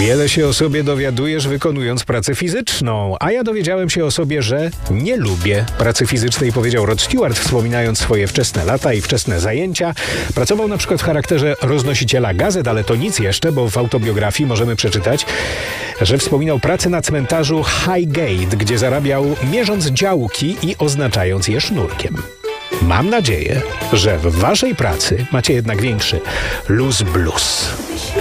Wiele się o sobie dowiadujesz, wykonując pracę fizyczną, a ja dowiedziałem się o sobie, że nie lubię pracy fizycznej, powiedział Rod Stewart, wspominając swoje wczesne lata i wczesne zajęcia. Pracował na przykład w charakterze roznosiciela gazet, ale to nic jeszcze, bo w autobiografii możemy przeczytać, że wspominał pracę na cmentarzu Highgate, gdzie zarabiał mierząc działki i oznaczając je sznurkiem. Mam nadzieję, że w waszej pracy macie jednak większy luz blues.